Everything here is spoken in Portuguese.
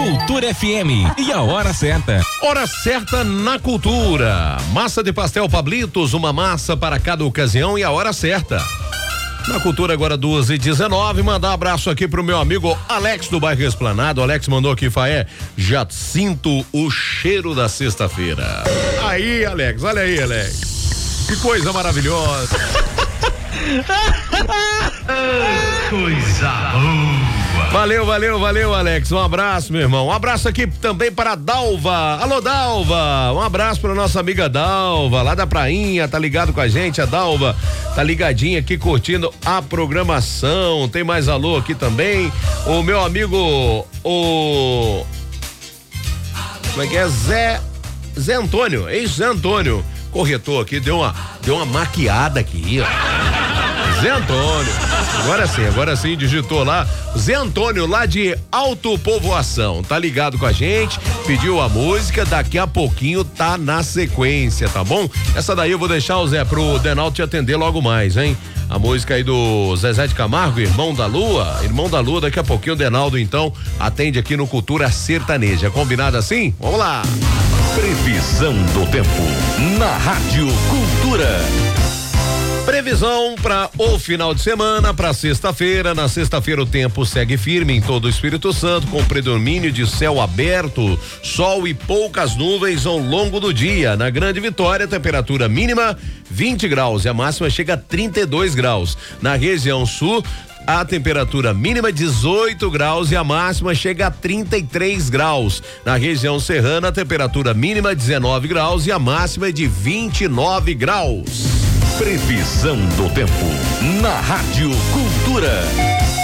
Cultura FM e a hora certa. Hora certa na Cultura. Massa de pastel Pablitos, uma massa para cada ocasião e a hora certa. Na Cultura agora 2h19, mandar um abraço aqui pro meu amigo Alex do bairro Esplanado. Alex mandou aqui, Faé, já sinto o cheiro da sexta-feira. Aí, Alex, olha aí, Alex. Que coisa maravilhosa. Coisa boa. Valeu, Alex. Um abraço, meu irmão. Um abraço aqui também para Dalva. Alô, Dalva. Um abraço para nossa amiga Dalva, lá da Prainha, tá ligado com a gente, a Dalva tá ligadinha aqui curtindo a programação. Tem mais alô aqui também. O meu amigo, como é que é? Zé Antônio, ex-Zé Antônio, corretor aqui, deu uma maquiada aqui, ó. Zé Antônio, agora sim, digitou lá, Zé Antônio lá de Autopovoação, tá ligado com a gente, pediu a música, daqui a pouquinho tá na sequência, tá bom? Essa daí eu vou deixar o Zé pro Denaldo te atender logo mais, hein? A música aí do Zezé de Camargo, Irmão da Lua, daqui a pouquinho o Denaldo então atende aqui no Cultura Sertaneja, combinado assim? Vamos lá! Previsão do tempo na Rádio Cultura. Previsão para o final de semana, para sexta-feira. Na sexta-feira o tempo segue firme em todo o Espírito Santo, com predomínio de céu aberto, sol e poucas nuvens ao longo do dia. Na Grande Vitória, temperatura mínima 20 graus e a máxima chega a 32 graus. Na região sul, a temperatura mínima 18 graus e a máxima chega a 33 graus. Na região serrana, a temperatura mínima 19 graus e a máxima é de 29 graus. Previsão do tempo na Rádio Cultura.